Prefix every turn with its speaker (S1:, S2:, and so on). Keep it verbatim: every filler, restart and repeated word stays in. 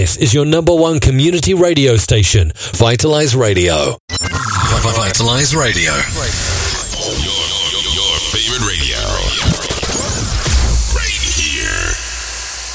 S1: This is your number one community radio station, Vitalize Radio.
S2: Vitalize Radio. Your, your, your favorite radio.